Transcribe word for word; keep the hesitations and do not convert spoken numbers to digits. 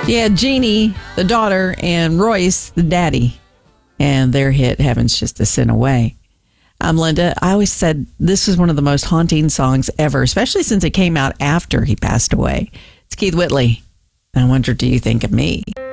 Yeah, Jeannie, the daughter, and Royce, the daddy, and their hit, Heaven's Just a Sin Away. I'm Linda. I always said this is one of the most haunting songs ever, especially since it came out after he passed away. It's Keith Whitley. I wonder, do you think of me?